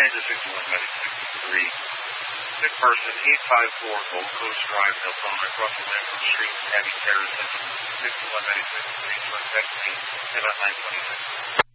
to 61 Medic 63. Sick person, 854 Gold Coast Drive, Deltona, across the Lamberton Street, Abbey Terrace, 61 Medic 63, to infect me, about 926.